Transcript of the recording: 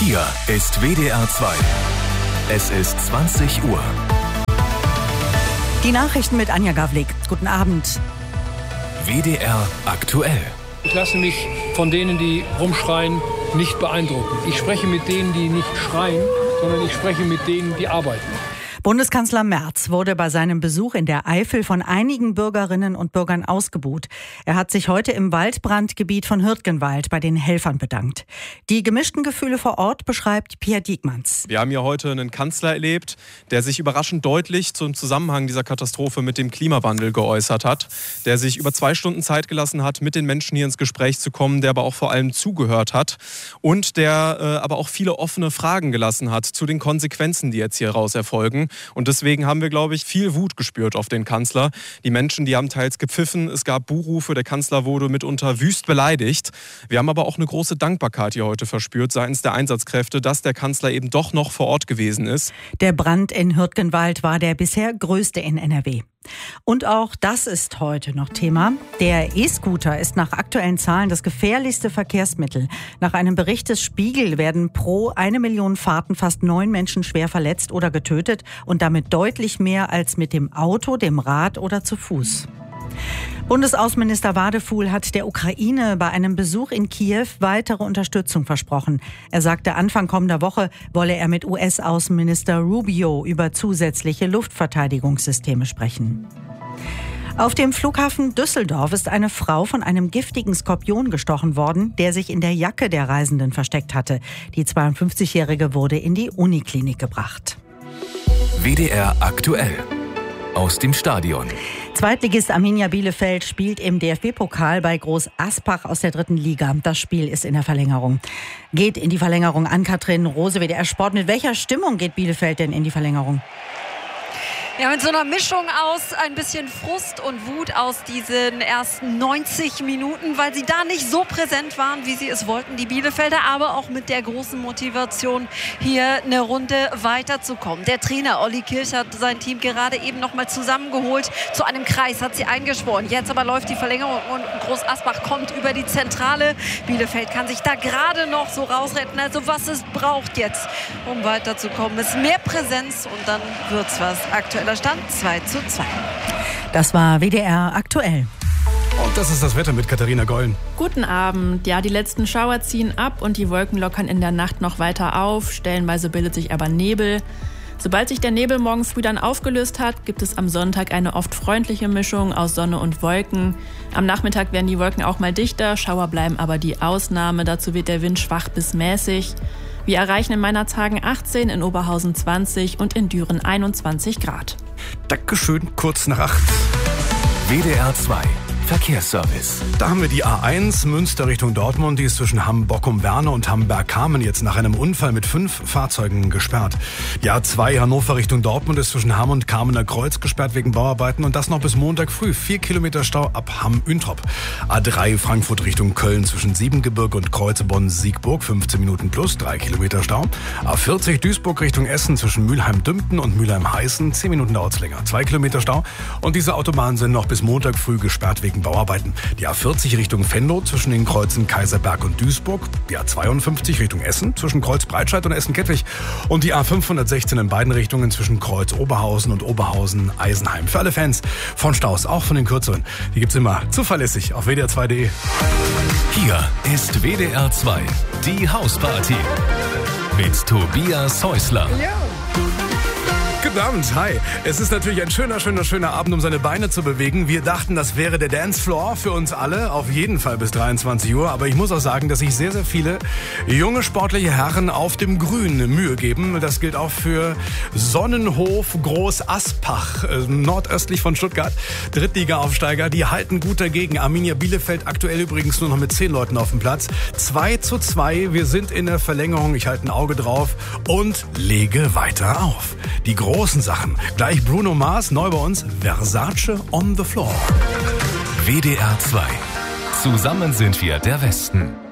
Hier ist WDR 2. Es ist 20 Uhr. Die Nachrichten mit Anja Gawlik. Guten Abend. WDR aktuell. Ich lasse mich von denen, die rumschreien, nicht beeindrucken. Ich spreche mit denen, die nicht schreien, sondern ich spreche mit denen, die arbeiten. Bundeskanzler Merz wurde bei seinem Besuch in der Eifel von einigen Bürgerinnen und Bürgern ausgebuht. Er hat sich heute im Waldbrandgebiet von Hürtgenwald bei den Helfern bedankt. Die gemischten Gefühle vor Ort beschreibt Pierre Diekmanns. Wir haben hier heute einen Kanzler erlebt, der sich überraschend deutlich zum Zusammenhang dieser Katastrophe mit dem Klimawandel geäußert hat, der sich über 2 Stunden Zeit gelassen hat, mit den Menschen hier ins Gespräch zu kommen, der aber auch vor allem zugehört hat und der aber auch viele offene Fragen gelassen hat zu den Konsequenzen, die jetzt hier raus erfolgen. Und deswegen haben wir, glaube ich, viel Wut gespürt auf den Kanzler. Die Menschen, die haben teils gepfiffen, es gab Buhrufe, der Kanzler wurde mitunter wüst beleidigt. Wir haben aber auch eine große Dankbarkeit hier heute verspürt seitens der Einsatzkräfte, dass der Kanzler eben doch noch vor Ort gewesen ist. Der Brand in Hürtgenwald war der bisher größte in NRW. Und auch das ist heute noch Thema. Der E-Scooter ist nach aktuellen Zahlen das gefährlichste Verkehrsmittel. Nach einem Bericht des Spiegel werden pro 1 Million Fahrten fast 9 Menschen schwer verletzt oder getötet und damit deutlich mehr als mit dem Auto, dem Rad oder zu Fuß. Bundesaußenminister Wadefuhl hat der Ukraine bei einem Besuch in Kiew weitere Unterstützung versprochen. Er sagte, Anfang kommender Woche wolle er mit US-Außenminister Rubio über zusätzliche Luftverteidigungssysteme sprechen. Auf dem Flughafen Düsseldorf ist eine Frau von einem giftigen Skorpion gestochen worden, der sich in der Jacke der Reisenden versteckt hatte. Die 52-Jährige wurde in die Uniklinik gebracht. WDR aktuell. Aus dem Stadion. Zweitligist Arminia Bielefeld spielt im DFB-Pokal bei Groß Aspach aus der 3. Liga. Das Spiel ist in der Verlängerung. Geht in die Verlängerung an Katrin Rose, WDR Sport. Mit welcher Stimmung geht Bielefeld denn in die Verlängerung? Ja, mit so einer Mischung aus ein bisschen Frust und Wut aus diesen ersten 90 Minuten, weil sie da nicht so präsent waren, wie sie es wollten, die Bielefelder, aber auch mit der großen Motivation, hier eine Runde weiterzukommen. Der Trainer Olli Kirch hat sein Team gerade eben noch mal zusammengeholt, zu einem Kreis hat sie eingeschworen. Jetzt aber läuft die Verlängerung und Groß Asbach kommt über die Zentrale. Bielefeld kann sich da gerade noch so rausretten. Also was es braucht jetzt, um weiterzukommen, ist mehr Präsenz und dann wird's was. Aktueller Stand 2:2. Das war WDR aktuell. Und das ist das Wetter mit Katharina Gollen. Guten Abend. Ja, die letzten Schauer ziehen ab und die Wolken lockern in der Nacht noch weiter auf. Stellenweise bildet sich aber Nebel. Sobald sich der Nebel morgen früh dann aufgelöst hat, gibt es am Sonntag eine oft freundliche Mischung aus Sonne und Wolken. Am Nachmittag werden die Wolken auch mal dichter, Schauer bleiben aber die Ausnahme. Dazu wird der Wind schwach bis mäßig. Wir erreichen in Meinerzhagen 18, in Oberhausen 20 und in Düren 21 Grad. Dankeschön, kurz nach 8. WDR 2. Verkehrsservice. Da haben wir die A1 Münster Richtung Dortmund. Die ist zwischen Hamm-Bockum-Werne und Hamm-Bergkamen jetzt nach einem Unfall mit 5 Fahrzeugen gesperrt. Die A2 Hannover Richtung Dortmund ist zwischen Hamm und Kamener Kreuz gesperrt wegen Bauarbeiten und das noch bis Montag früh. 4 Kilometer Stau ab Hamm-Üntrop. A3 Frankfurt Richtung Köln zwischen Siebengebirge und Kreuze-Bonn-Siegburg 15 Minuten plus 3 Kilometer Stau. A40 Duisburg Richtung Essen zwischen Mülheim-Dümpten und Mülheim-Heißen 10 Minuten dauert's länger. 2 Kilometer Stau und diese Autobahnen sind noch bis Montag früh gesperrt wegen Bauarbeiten. Die A40 Richtung Venlo zwischen den Kreuzen Kaiserberg und Duisburg. Die A52 Richtung Essen zwischen Kreuz Breitscheid und Essen-Kettwig. Und die A516 in beiden Richtungen zwischen Kreuz Oberhausen und Oberhausen-Eisenheim. Für alle Fans von Staus, auch von den kürzeren. Die gibt's immer zuverlässig auf WDR2.de. Hier ist WDR 2. Die Hausparty. Mit Tobias Häusler. Ja. Guten Abend, hi. Es ist natürlich ein schöner Abend, um seine Beine zu bewegen. Wir dachten, das wäre der Dancefloor für uns alle, auf jeden Fall bis 23 Uhr. Aber ich muss auch sagen, dass sich sehr, sehr viele junge sportliche Herren auf dem Grün Mühe geben. Das gilt auch für Sonnenhof Groß Aspach, nordöstlich von Stuttgart. Drittliga-Aufsteiger, die halten gut dagegen. Arminia Bielefeld aktuell übrigens nur noch mit 10 Leuten auf dem Platz. 2:2, wir sind in der Verlängerung. Ich halte ein Auge drauf und lege weiter auf. Die großen Sachen. Gleich Bruno Mars, neu bei uns, Versace on the Floor. WDR 2. Zusammen sind wir der Westen.